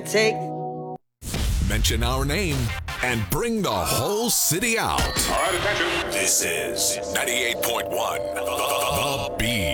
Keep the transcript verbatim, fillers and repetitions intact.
take. Mention our name and bring the whole city out. All right, attention. This is ninety-eight point one The Beat.